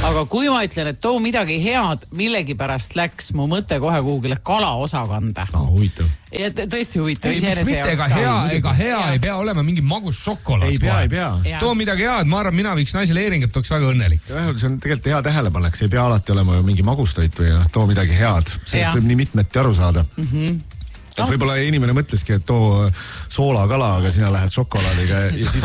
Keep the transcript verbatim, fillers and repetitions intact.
aga kui ma ütlen, et too midagi head, millegi pärast läks mu mõte kohe kuhugile kalaosakanda. No, huvitav. Ja tõesti huvitav. Ei, mitte, ega hea, ega hea ei pea olema mingi magus šokolaad. Ei pea, ei pea. Too midagi head, ma arvan, mina viiks naisele eeringat, oleks väga õnnelik. See on tegelikult hea tähelepanek, see ei pea alati olema ju mingi magustoit või too midagi head. Sellest võib nii mitmeti aru saada. Mm-hmm. Et võib-olla inimene mõtleski, et too soolakala, aga sina lähed šokolaadiga ja siis